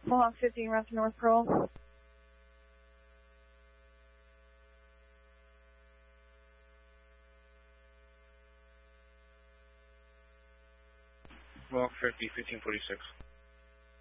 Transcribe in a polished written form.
Mohawk 15, route to North Pearl. Mohawk 50, 1546.